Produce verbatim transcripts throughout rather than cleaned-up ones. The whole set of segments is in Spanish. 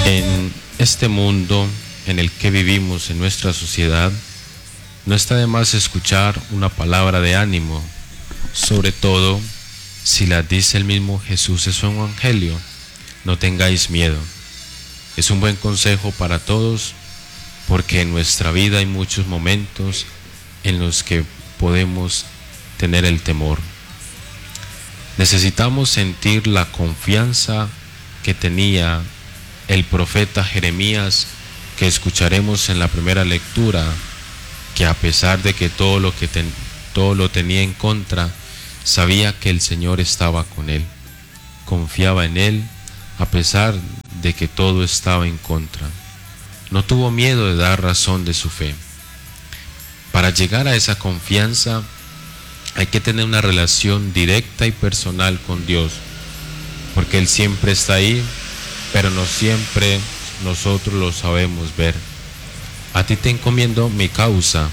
En este mundo en el que vivimos, en nuestra sociedad, no está de más escuchar una palabra de ánimo, sobre todo si la dice el mismo Jesús en su Evangelio: no tengáis miedo. Es un buen consejo para todos, porque en nuestra vida hay muchos momentos en los que podemos tener el temor. Necesitamos sentir la confianza que tenía el profeta Jeremías, que escucharemos en la primera lectura, que a pesar de que todo lo que ten, todo lo tenía en contra, sabía que el Señor estaba con él, confiaba en él a pesar de que todo estaba en contra. No tuvo miedo de dar razón de su fe. Para llegar a esa confianza hay que tener una relación directa y personal con Dios, porque Él siempre está ahí, pero no siempre nosotros lo sabemos ver. A ti te encomiendo mi causa.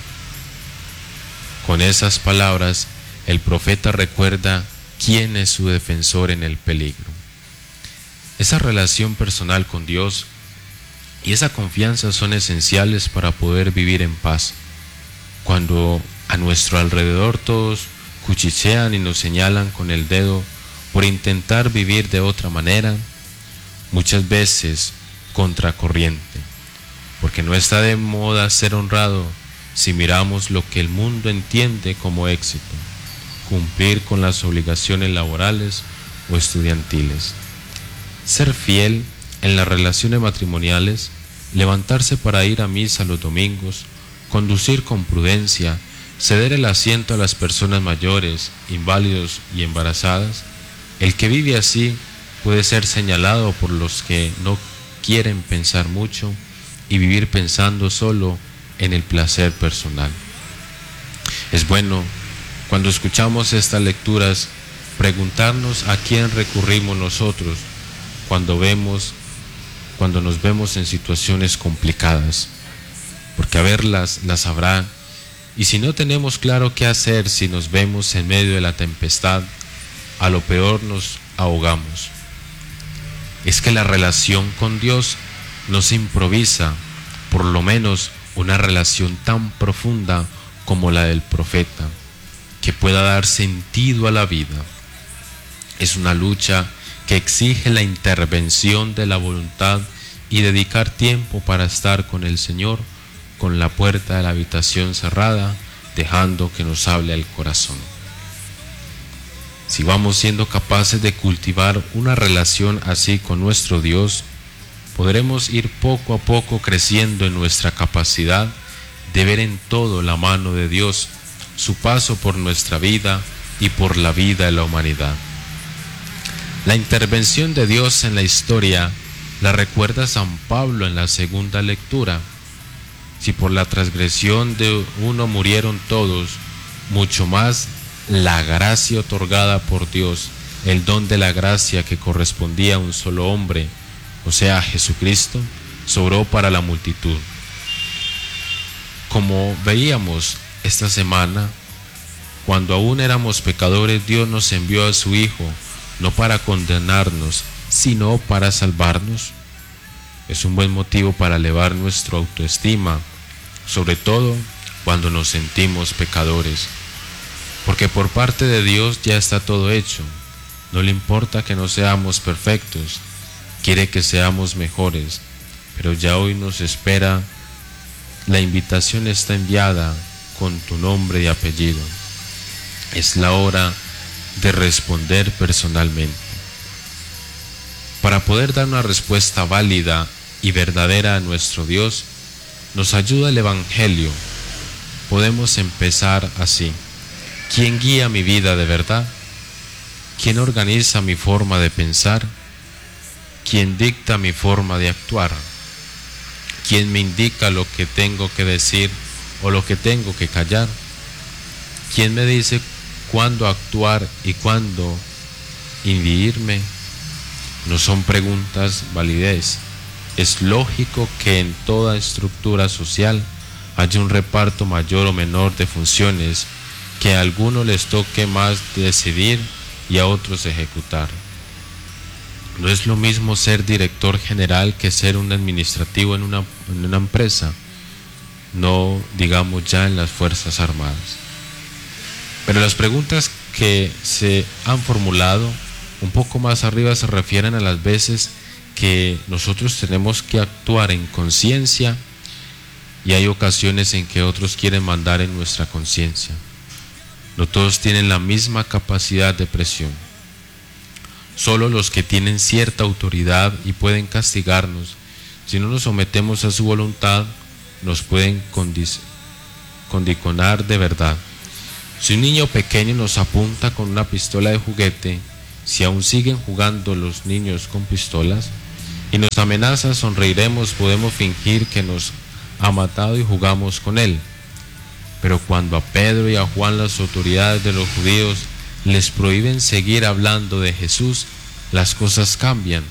Con esas palabras, el profeta recuerda quién es su defensor en el peligro. Esa relación personal con Dios y esa confianza son esenciales para poder vivir en paz. Cuando a nuestro alrededor todos cuchichean y nos señalan con el dedo por intentar vivir de otra manera, muchas veces contracorriente, porque no está de moda ser honrado si miramos lo que el mundo entiende como éxito: cumplir con las obligaciones laborales o estudiantiles, ser fiel en las relaciones matrimoniales, levantarse para ir a misa los domingos, conducir con prudencia, ceder el asiento a las personas mayores, inválidos y embarazadas. El que vive así puede ser señalado por los que no quieren pensar mucho y vivir pensando solo en el placer personal. Es bueno, cuando escuchamos estas lecturas, preguntarnos a quién recurrimos nosotros cuando vemos, cuando nos vemos en situaciones complicadas, porque a verlas las habrá, y si no tenemos claro qué hacer, si nos vemos en medio de la tempestad, a lo peor nos ahogamos. Es que la relación con Dios no se improvisa, por lo menos una relación tan profunda como la del profeta, que pueda dar sentido a la vida. Es una lucha que exige la intervención de la voluntad y dedicar tiempo para estar con el Señor, con la puerta de la habitación cerrada, dejando que nos hable al corazón. Si vamos siendo capaces de cultivar una relación así con nuestro Dios, podremos ir poco a poco creciendo en nuestra capacidad de ver en todo la mano de Dios, su paso por nuestra vida y por la vida de la humanidad. La intervención de Dios en la historia la recuerda San Pablo en la segunda lectura. Si por la transgresión de uno murieron todos, mucho más la gracia otorgada por Dios, el don de la gracia que correspondía a un solo hombre, o sea, a Jesucristo, sobró para la multitud. Como veíamos esta semana, cuando aún éramos pecadores, Dios nos envió a su Hijo, no para condenarnos, sino para salvarnos. Es un buen motivo para elevar nuestra autoestima, sobre todo cuando nos sentimos pecadores, porque por parte de Dios ya está todo hecho. No le importa que no seamos perfectos, quiere que seamos mejores, pero ya hoy nos espera. La invitación está enviada con tu nombre y apellido. Es la hora de responder personalmente. Para poder dar una respuesta válida y verdadera a nuestro Dios, nos ayuda el Evangelio. Podemos empezar así: ¿quién guía mi vida de verdad? ¿Quién organiza mi forma de pensar? ¿Quién dicta mi forma de actuar? ¿Quién me indica lo que tengo que decir o lo que tengo que callar? ¿Quién me dice cuándo actuar y cuándo inhibirme? No son preguntas validez. Es lógico que en toda estructura social haya un reparto mayor o menor de funciones, que a algunos les toque más decidir y a otros ejecutar. No es lo mismo ser director general que ser un administrativo en una, en una empresa, no digamos ya en las Fuerzas Armadas. Pero las preguntas que se han formulado un poco más arriba se refieren a las veces que nosotros tenemos que actuar en conciencia y hay ocasiones en que otros quieren mandar en nuestra conciencia. No todos tienen la misma capacidad de presión. Solo los que tienen cierta autoridad y pueden castigarnos, si no nos sometemos a su voluntad, nos pueden condicionar de verdad. Si un niño pequeño nos apunta con una pistola de juguete, si aún siguen jugando los niños con pistolas y nos amenaza, sonreiremos, podemos fingir que nos ha matado y jugamos con él. Pero cuando a Pedro y a Juan las autoridades de los judíos les prohíben seguir hablando de Jesús, las cosas cambian.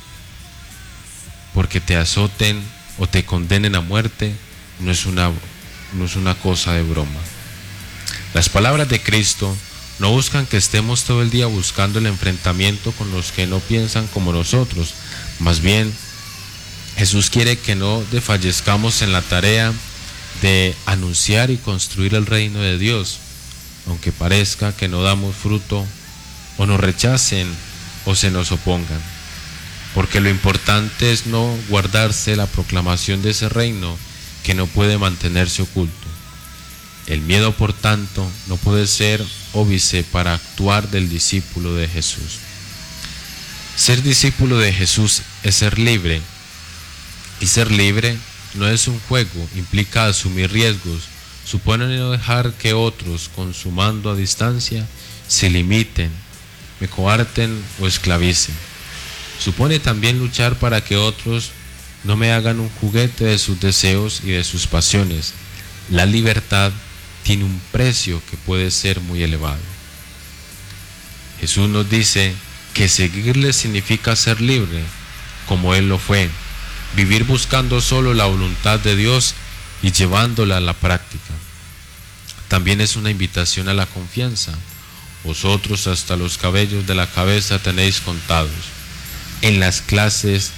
Porque te azoten o te condenen a muerte no es una, no es una cosa de broma. Las palabras de Cristo no buscan que estemos todo el día buscando el enfrentamiento con los que no piensan como nosotros. Más bien, Jesús quiere que no desfallezcamos en la tarea de anunciar y construir el reino de Dios, aunque parezca que no damos fruto o nos rechacen o se nos opongan, porque lo importante es no guardarse la proclamación de ese reino que no puede mantenerse oculto. El miedo, por tanto, no puede ser óbice para actuar del discípulo de Jesús. Ser discípulo de Jesús es ser libre, y ser libre no es un juego, implica asumir riesgos, supone no dejar que otros, con su mando a distancia, se limiten, me coarten o esclavicen. Supone también luchar para que otros no me hagan un juguete de sus deseos y de sus pasiones. La libertad tiene un precio que puede ser muy elevado. Jesús nos dice que seguirle significa ser libre, como Él lo fue, vivir buscando solo la voluntad de Dios y llevándola a la práctica. También es una invitación a la confianza. Vosotros hasta los cabellos de la cabeza tenéis contados. En las clases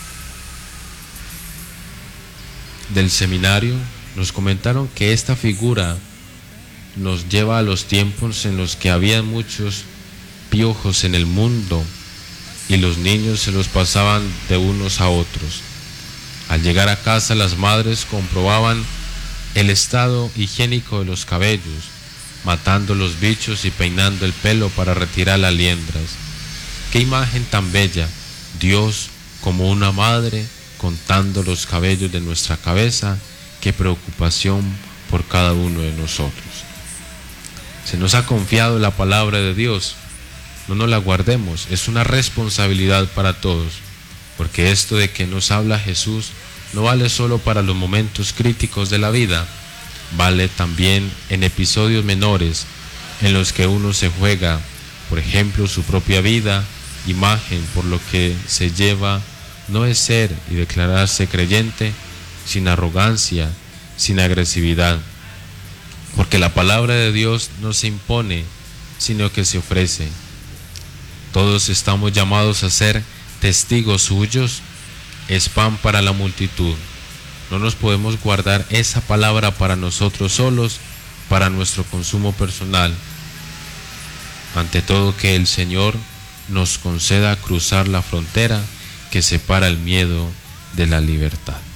del seminario nos comentaron que esta figura nos lleva a los tiempos en los que había muchos piojos en el mundo y los niños se los pasaban de unos a otros. Al llegar a casa, las madres comprobaban el estado higiénico de los cabellos, matando los bichos y peinando el pelo para retirar las liendras. ¡Qué imagen tan bella! Dios como una madre contando los cabellos de nuestra cabeza. ¡Qué preocupación por cada uno de nosotros! Se nos ha confiado la palabra de Dios. No nos la guardemos, es una responsabilidad para todos. Porque esto de que nos habla Jesús no vale solo para los momentos críticos de la vida, vale también en episodios menores en los que uno se juega, por ejemplo, su propia vida, imagen, por lo que se lleva no es ser y declararse creyente sin arrogancia, sin agresividad, porque la palabra de Dios no se impone, sino que se ofrece. Todos estamos llamados a ser testigos suyos, es pan para la multitud. No nos podemos guardar esa palabra para nosotros solos, para nuestro consumo personal. Ante todo, que el Señor nos conceda cruzar la frontera que separa el miedo de la libertad.